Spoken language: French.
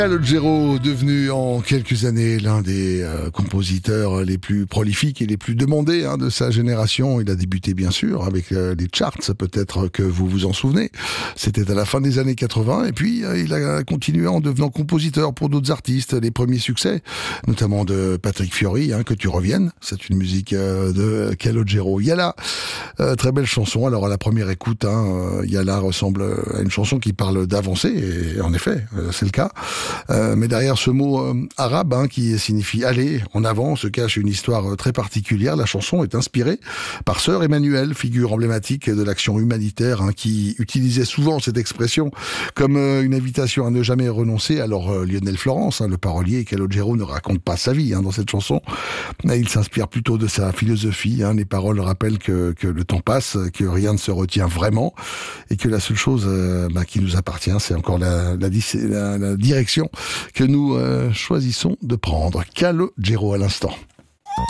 Calogero, devenu en quelques années l'un des compositeurs les plus prolifiques et les plus demandés de sa génération. Il a débuté bien sûr avec les charts, peut-être que vous vous en souvenez. C'était à la fin des années 80 et puis il a continué en devenant compositeur pour d'autres artistes. Les premiers succès, notamment de Patrick Fiori, Que tu reviennes. C'est une musique de Calogero. Yala, très belle chanson. Alors à la première écoute, Yala ressemble à une chanson qui parle d'avancer et en effet, c'est le cas. Mais derrière ce mot arabe qui signifie aller en avant se cache une histoire très particulière. La chanson est inspirée par Sœur Emmanuel, figure emblématique de l'action humanitaire qui utilisait souvent cette expression comme une invitation à ne jamais renoncer. Alors Lionel Florence, le parolier, Calogero ne raconte pas sa vie dans cette chanson. Il s'inspire plutôt de sa philosophie. Les paroles rappellent que le temps passe, que rien ne se retient vraiment et que la seule chose qui nous appartient, c'est encore la direction que nous choisissons de prendre. Calogero à l'instant.